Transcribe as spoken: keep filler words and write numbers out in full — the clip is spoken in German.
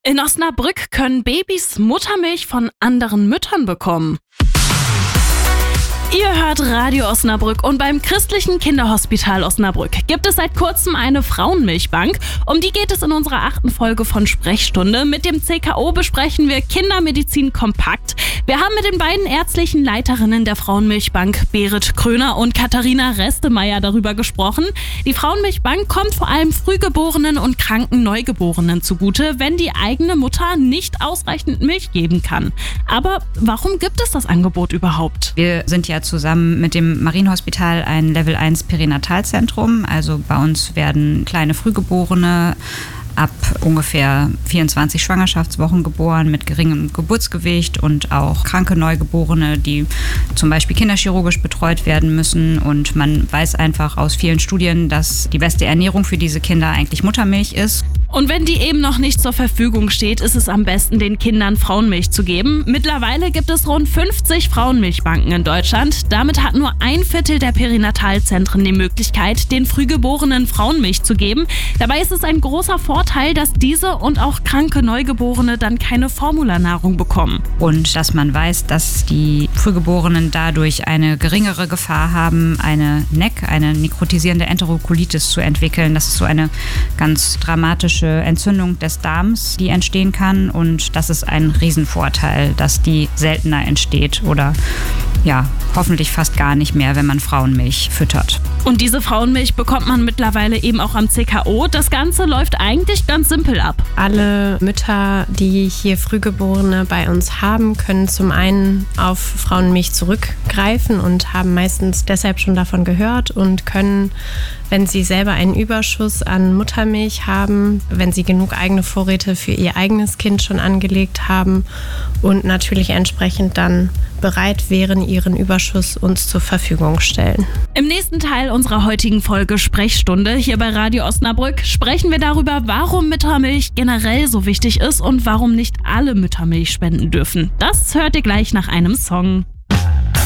In Osnabrück können Babys Muttermilch von anderen Müttern bekommen. Ihr hört Radio Osnabrück und beim Christlichen Kinderhospital Osnabrück gibt es seit kurzem eine Frauenmilchbank. Um die geht es in unserer achten Folge von Sprechstunde. Mit dem C K O besprechen wir Kindermedizin kompakt. Wir haben mit den beiden ärztlichen Leiterinnen der Frauenmilchbank, Berit Kröner und Katharina Restemeyer, darüber gesprochen. Die Frauenmilchbank kommt vor allem Frühgeborenen und kranken Neugeborenen zugute, wenn die eigene Mutter nicht ausreichend Milch geben kann. Aber warum gibt es das Angebot überhaupt? Wir sind ja zusammen mit dem Marienhospital ein Level eins Perinatalzentrum. Also bei uns werden kleine Frühgeborene ab ungefähr vierundzwanzig Schwangerschaftswochen geboren mit geringem Geburtsgewicht und auch kranke Neugeborene, die zum Beispiel kinderchirurgisch betreut werden müssen. Und man weiß einfach aus vielen Studien, dass die beste Ernährung für diese Kinder eigentlich Muttermilch ist. Und wenn die eben noch nicht zur Verfügung steht, ist es am besten, den Kindern Frauenmilch zu geben. Mittlerweile gibt es rund fünfzig Frauenmilchbanken in Deutschland. Damit hat nur ein Viertel der Perinatalzentren die Möglichkeit, den Frühgeborenen Frauenmilch zu geben. Dabei ist es ein großer Vorteil, dass diese und auch kranke Neugeborene dann keine Formularnahrung bekommen. Und dass man weiß, dass die Frühgeborenen dadurch eine geringere Gefahr haben, eine N E C, eine nekrotisierende Enterokolitis zu entwickeln. Das ist so eine ganz dramatische Entzündung des Darms, die entstehen kann, und das ist ein Riesenvorteil, dass die seltener entsteht oder ja, hoffentlich fast gar nicht mehr, wenn man Frauenmilch füttert. Und diese Frauenmilch bekommt man mittlerweile eben auch am C K O. Das Ganze läuft eigentlich ganz simpel ab. Alle Mütter, die hier Frühgeborene bei uns haben, können zum einen auf Frauenmilch zurückgreifen und haben meistens deshalb schon davon gehört und können, wenn sie selber einen Überschuss an Muttermilch haben, wenn sie genug eigene Vorräte für ihr eigenes Kind schon angelegt haben und natürlich entsprechend dann bereit wären, ihren Überschuss uns zur Verfügung stellen. Im nächsten Teil unserer heutigen Folge Sprechstunde hier bei Radio Osnabrück sprechen wir darüber, warum Muttermilch generell so wichtig ist und warum nicht alle Mütter Milch spenden dürfen. Das hört ihr gleich nach einem Song.